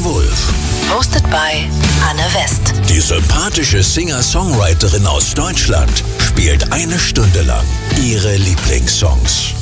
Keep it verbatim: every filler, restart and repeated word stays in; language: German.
Wolf. Hosted by Anne West. Die sympathische Singer-Songwriterin aus Deutschland spielt eine Stunde lang ihre Lieblingssongs.